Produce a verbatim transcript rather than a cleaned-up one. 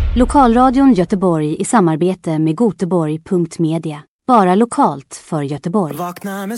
Lokalradion Göteborg i samarbete med Göteborg punkt media. Bara lokalt för Göteborg. Vakna med